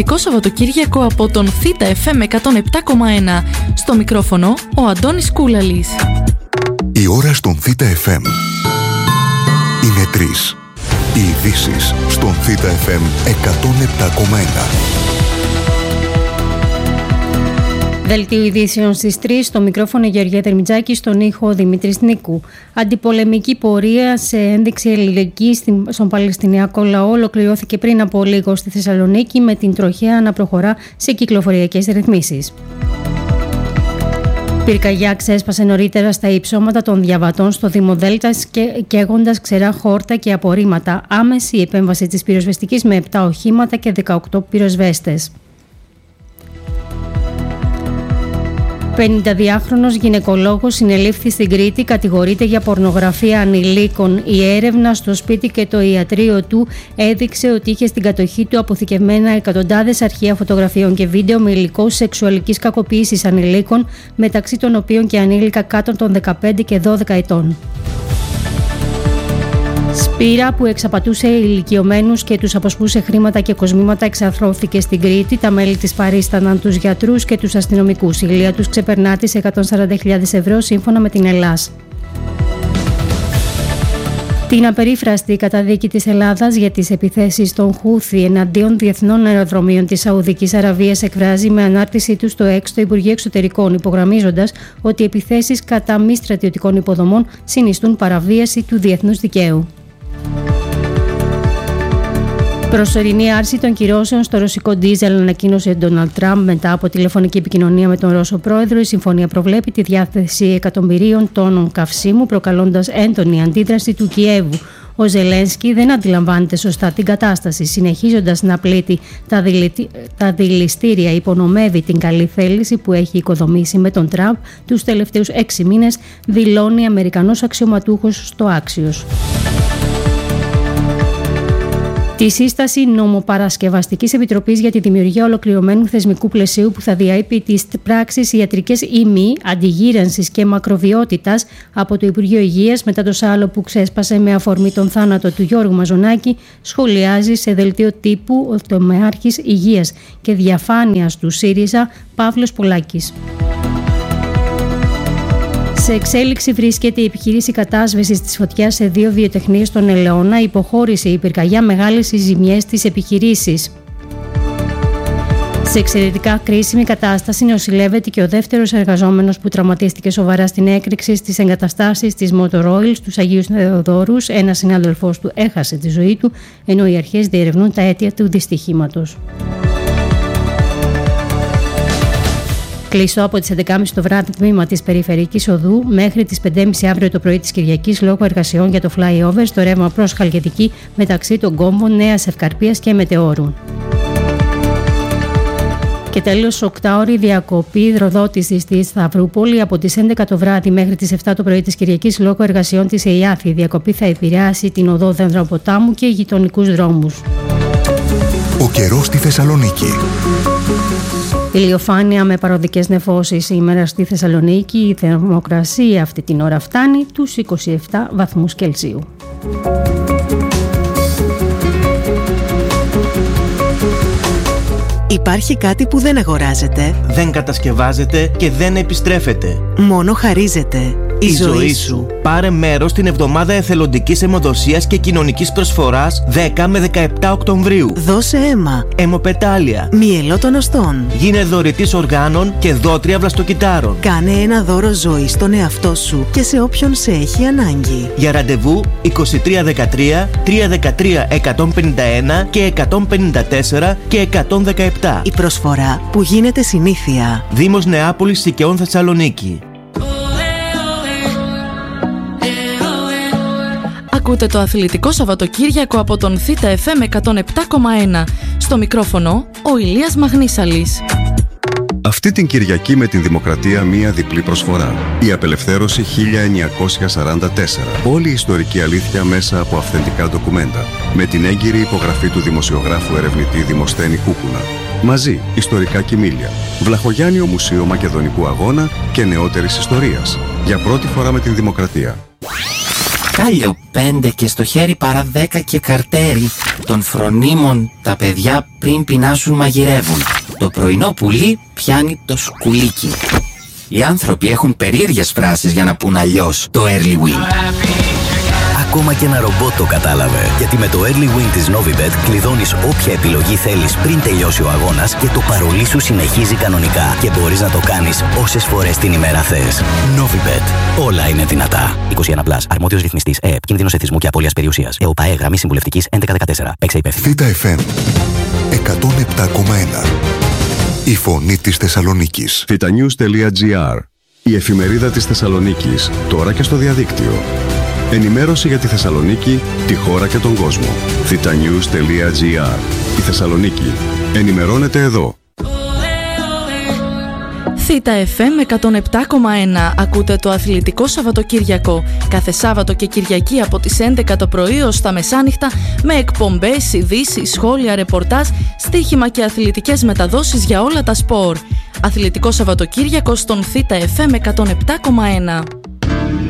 Σαββατοκύριακο από τον Θήτα FM 107,1. Στο μικρόφωνο ο Αντώνης Κούλαλης. Η ώρα στον Θήτα FM είναι 3. Οι ειδήσεις στον Θήτα FM 107,1. Δελτίο ειδήσεων στις 3, στο μικρόφωνο Γεωργία Τερμιτζάκη, στον ήχο Δημήτρης Νίκου. Αντιπολεμική πορεία σε ένδειξη αλληλεγγύης στον Παλαιστινιακό λαό ολοκληρώθηκε πριν από λίγο στη Θεσσαλονίκη, με την τροχέα να προχωρά σε κυκλοφοριακές ρυθμίσεις. Πυρκαγιά ξέσπασε νωρίτερα στα υψώματα των Διαβατών στο Δήμο Δέλτας, καίγοντας ξερά χόρτα και απορρίμματα. Άμεση επέμβαση της πυροσβεστικής με 7 οχήματα και 18 πυροσβέστες. 52χρονος γυναικολόγος συνελήφθη στην Κρήτη, κατηγορείται για πορνογραφία ανηλίκων. Η έρευνα στο σπίτι και το ιατρείο του έδειξε ότι είχε στην κατοχή του αποθηκευμένα εκατοντάδες αρχεία φωτογραφιών και βίντεο με υλικό σεξουαλικής κακοποίησης ανηλίκων, μεταξύ των οποίων και ανήλικα κάτω των 15 και 12 ετών. Σπήρα που εξαπατούσε ηλικιωμένους και τους αποσπούσε χρήματα και κοσμήματα εξαρθρώθηκε στην Κρήτη. Τα μέλη της παρίσταναν τους γιατρούς και τους αστυνομικούς. Η ηλία τους ξεπερνά τις 140.000 ευρώ σύμφωνα με την ΕΛΑΣ. Την απερίφραστη καταδίκη της Ελλάδας για τις επιθέσεις των Χούθι εναντίον διεθνών αεροδρομίων της Σαουδικής Αραβίας εκφράζει με ανάρτησή του στο X το Υπουργείο Εξωτερικών, υπογραμμίζοντας ότι οι επιθέσεις κατά μη στρατιωτικών υποδομών συνιστούν παραβίαση του διεθνούς δικαίου. Προσωρινή άρση των κυρώσεων στο ρωσικό ντίζελ ανακοίνωσε ο Ντόναλντ Τραμπ μετά από τηλεφωνική επικοινωνία με τον Ρώσο πρόεδρο. Η συμφωνία προβλέπει τη διάθεση εκατομμυρίων τόνων καυσίμου, προκαλώντας έντονη αντίδραση του Κιέβου. Ο Ζελένσκι δεν αντιλαμβάνεται σωστά την κατάσταση, συνεχίζοντας να πλήττει τα δηληστήρια, υπονομεύει την καλή θέληση που έχει οικοδομήσει με τον Τραμπ τους τελευταίους 6 μήνες, δηλώνει Αμερικανός αξιωματούχος στο Άξιος. Τη σύσταση νομοπαρασκευαστικής επιτροπής για τη δημιουργία ολοκληρωμένου θεσμικού πλαισίου που θα διέπει τις πράξεις ιατρικές ή μη, αντιγύρανσης και μακροβιότητας από το Υπουργείο Υγείας μετά το σάλο που ξέσπασε με αφορμή τον θάνατο του Γιώργου Μαζονάκη, σχολιάζει σε δελτίο τύπου ο τομεάρχης Υγείας και Διαφάνειας του ΣΥΡΙΖΑ Παύλος Πολάκης. Σε εξέλιξη βρίσκεται η επιχείρηση κατάσβεσης της φωτιάς σε 2 βιοτεχνίες στον Ελαιώνα. Υποχώρησε η πυρκαγιά, μεγάλες οι ζημιές της επιχειρήσης. Σε εξαιρετικά κρίσιμη κατάσταση νοσηλεύεται και ο δεύτερος εργαζόμενος που τραυματίστηκε σοβαρά στην έκρηξη στις εγκαταστάσεις της Motor Oil στους Αγίους Θεοδόρους. Ένας συνάδελφός του έχασε τη ζωή του, ενώ οι αρχές διερευνούν τα αίτια του δυστυχήματος. Κλειστό από τις 11.30 το βράδυ τμήμα της Περιφερειακής Οδού μέχρι τις 5.30 αύριο το πρωί της Κυριακής λόγω εργασιών για το flyover στο ρεύμα προς Χαλκιδική μεταξύ των Κόμβων, Νέας Ευκαρπίας και Μετεώρου. Και τέλος, 8ωρη διακοπή υδροδότησης στη Σταυρούπολη από τις 11 το βράδυ μέχρι τις 7 το πρωί της Κυριακής λόγω εργασιών της ΕΙΑΘ. Η διακοπή θα επηρεάσει την οδό Δένδρα-Ποτάμου και γειτονικούς δρόμους. Ο καιρός στη Θεσσαλονίκη. Ηλιοφάνεια με παροδικές νεφώσεις σήμερα στη Θεσσαλονίκη. Η θερμοκρασία αυτή την ώρα φτάνει τους 27 βαθμούς Κελσίου. Υπάρχει κάτι που δεν αγοράζεται, δεν κατασκευάζεται και δεν επιστρέφεται. Μόνο χαρίζεται. Η ζωή σου. Πάρε μέρος στην εβδομάδα εθελοντικής αιμοδοσίας και κοινωνικής προσφοράς 10 με 17 Οκτωβρίου. Δώσε αίμα. Αιμοπετάλια. Μυελό των οστών. Γίνε δωρητής οργάνων και δότρια βλαστοκυτάρων. Κάνε ένα δώρο ζωή στον εαυτό σου και σε όποιον σε έχει ανάγκη. Για ραντεβού 2313 313 151 και 154 και 117. Η προσφορά που γίνεται συνήθεια. Δήμος Νεάπολης Σικαιών Θεσσαλονίκη. Ακούτε το αθλητικό Σαββατοκύριακο από τον Θήτα FM 107,1. Στο μικρόφωνο ο Ηλίας Μαγνήσαλης. Αυτή την Κυριακή με την Δημοκρατία μία διπλή προσφορά. Η απελευθέρωση 1944. Όλη η ιστορική αλήθεια μέσα από αυθεντικά ντοκουμέντα. Με την έγκυρη υπογραφή του δημοσιογράφου ερευνητή Δημοσθένη Κούκουνα. Μαζί, ιστορικά κοιμήλια. Βλαχογιάννιο Μουσείο Μακεδονικού Αγώνα και νεότερης ιστορίας. Για πρώτη φορά με την Δημοκρατία. Κάλιο 5 και στο χέρι παρά 10 και καρτέρι. Των φρονίμων τα παιδιά πριν πεινάσουν μαγειρεύουν. Το πρωινό πουλί πιάνει το σκουλίκι. Οι άνθρωποι έχουν περίεργες φράσεις για να πούν αλλιώς το early win. Ακόμα και ένα ρομπότ το κατάλαβε. Γιατί με το early win της Novibet κλειδώνεις όποια επιλογή θέλεις πριν τελειώσει ο αγώνας και το παρολί σου συνεχίζει κανονικά. Και μπορείς να το κάνεις όσες φορές την ημέρα θες. Novibet. Όλα είναι δυνατά. 21+. Αρμόδιος ρυθμιστής ΕΕΠ. Κίνδυνος εθισμού και απώλειας περιουσίας. ΕΟΠΑΕ. Γραμμή συμβουλευτικής 1114. Παίξε υπεύθυνα. Θήτα FM 107,1. Η φωνή της Θεσσαλονίκης. thetanews.gr. Η εφημερίδα της Θεσσαλονίκης. Τώρα και στο διαδίκτυο. Ενημέρωση για τη Θεσσαλονίκη, τη χώρα και τον κόσμο. thetanews.gr. Η Θεσσαλονίκη. Ενημερώνεται εδώ. Θήτα FM 107,1. Ακούτε το αθλητικό Σαββατοκύριακο. Κάθε Σάββατο και Κυριακή από τις 11 το πρωί ως τα μεσάνυχτα, με εκπομπές, ειδήσεις, σχόλια, ρεπορτάζ, στοίχημα και αθλητικές μεταδόσεις για όλα τα σπορ. Αθλητικό Σαββατοκύριακο στον Θήτα FM 107,1.